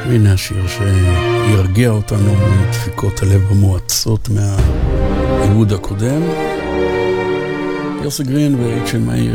והנה השיר שירגיע אותנו מדפיקות הלב המועצות מהעיבוד הקודם. יוסי גרין ואיצ'ל מאיר